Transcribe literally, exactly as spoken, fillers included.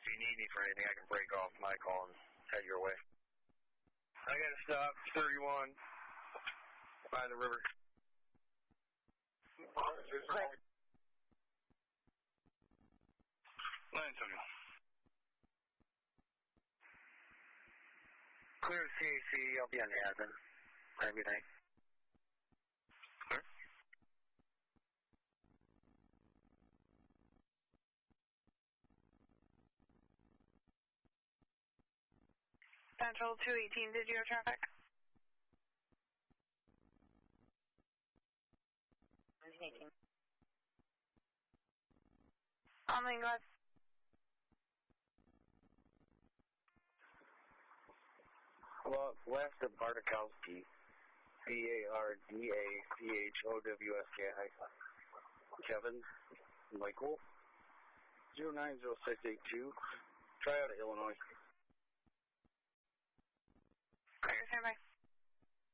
you need me for anything, I can break off my call and head your way. I got to stop, thirty-one, by the river. San Antonio. Clear C A C, I'll be on the admin. Have a good night. Clear. Central two eighteen, did you have traffic? eighteen. On lane, go ahead. Well, west of Bardakowski, B A R D A C H O W S K I. Kevin Michael, zero nine zero six eight two. Try out of Illinois.